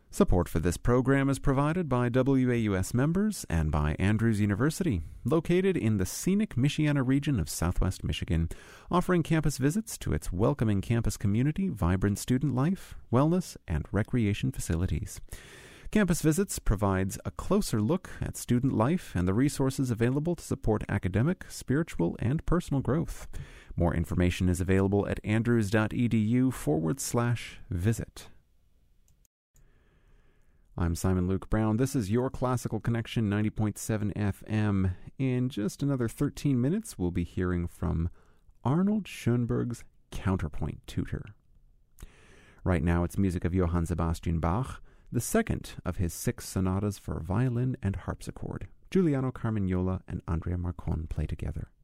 Support for this program is provided by WAUS members and by Andrews University, located in the scenic Michiana region of southwest Michigan, offering campus visits to its welcoming campus community, vibrant student life, wellness, and recreation facilities. Campus Visits provides a closer look at student life and the resources available to support academic, spiritual, and personal growth. More information is available at andrews.edu/visit. I'm Simon Luke Brown. This is your Classical Connection 90.7 FM. In just another 13 minutes, we'll be hearing from Arnold Schoenberg's Counterpoint Tutor. Right now, it's music of Johann Sebastian Bach, the second of his 6 sonatas for violin and harpsichord. Giuliano Carmignola and Andrea Marcon play together.